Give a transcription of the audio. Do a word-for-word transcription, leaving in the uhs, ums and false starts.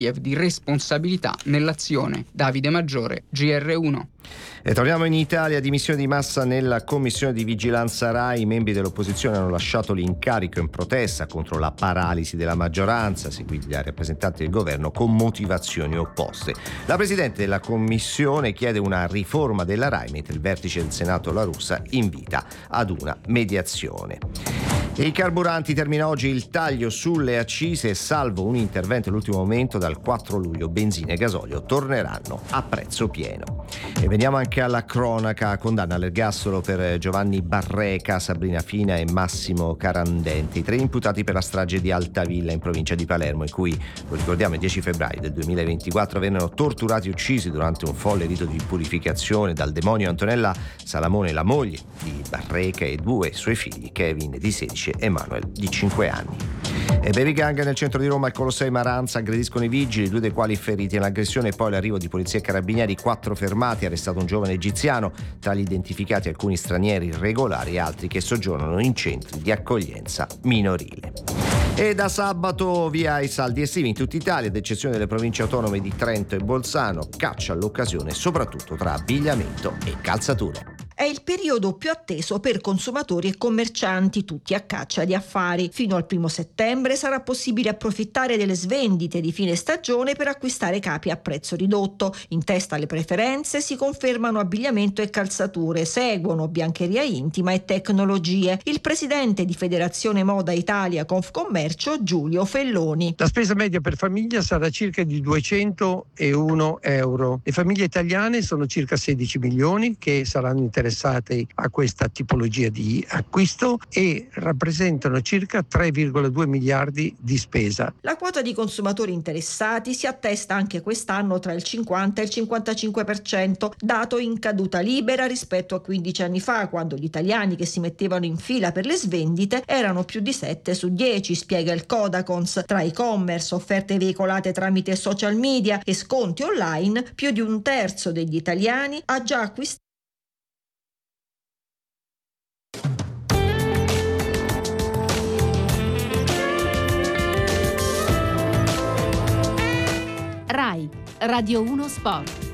di responsabilità nell'azione. Davide Maggiore, G R uno. E torniamo in Italia. Dimissioni di massa nella commissione di vigilanza Rai. I membri dell'opposizione hanno lasciato l'incarico in protesta contro la paralisi della maggioranza, seguiti dai rappresentanti del governo con motivazioni opposte. La presidente della commissione chiede una riforma della Rai, mentre il vertice del Senato La Russa invita ad una mediazione. E i carburanti, termina oggi il taglio sulle accise, salvo un intervento all'ultimo momento. Dal quattro luglio benzina e gasolio torneranno a prezzo pieno. E veniamo anche alla cronaca. Condanna all'ergastolo per Giovanni Barreca, Sabrina Fina e Massimo Carandenti, i tre imputati per la strage di Altavilla in provincia di Palermo, in cui, lo ricordiamo, il dieci febbraio del duemilaventiquattro vennero torturati e uccisi durante un folle rito di purificazione dal demonio Antonella Salamone, la moglie di Barreca, e due suoi figli, Kevin di sedici e Emanuel di cinque anni. E baby gang nel centro di Roma, al Colosseo Maranza, aggrediscono i vigili, due dei quali feriti nell'aggressione, e poi l'arrivo di polizia e carabinieri, quattro fermati, arrestato un giovane egiziano, tra gli identificati alcuni stranieri irregolari e altri che soggiornano in centri di accoglienza minorile. E da sabato via i saldi estivi in tutta Italia, ad eccezione delle province autonome di Trento e Bolzano. Caccia all'occasione soprattutto tra abbigliamento e calzature. È il periodo più atteso per consumatori e commercianti, tutti a caccia di affari. Fino al primo settembre sarà possibile approfittare delle svendite di fine stagione per acquistare capi a prezzo ridotto. In testa alle preferenze si confermano abbigliamento e calzature, seguono biancheria intima e tecnologie. Il presidente di Federazione Moda Italia Confcommercio, Giulio Felloni. La spesa media per famiglia sarà circa di duecentouno euro. Le famiglie italiane sono circa sedici milioni che saranno interessate a questa tipologia di acquisto e rappresentano circa tre virgola due miliardi di spesa. La quota di consumatori interessati si attesta anche quest'anno tra il cinquanta e il cinquantacinque per cento, dato in caduta libera rispetto a quindici anni fa, quando gli italiani che si mettevano in fila per le svendite erano più di sette su dieci, spiega il Codacons. Tra e-commerce, offerte veicolate tramite social media e sconti online, più di un terzo degli italiani ha già acquistato Rai Radio uno Sport.